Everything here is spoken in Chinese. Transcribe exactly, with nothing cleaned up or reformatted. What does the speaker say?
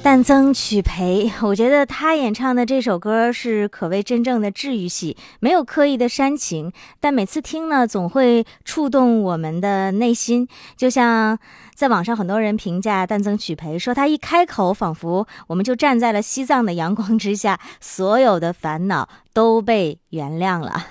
淡增曲培，我觉得他演唱的这首歌是可谓真正的治愈系，没有刻意的煽情，但每次听呢总会触动我们的内心。就像在网上很多人评价淡增曲培，说他一开口仿佛我们就站在了西藏的阳光之下，所有的烦恼都被原谅了。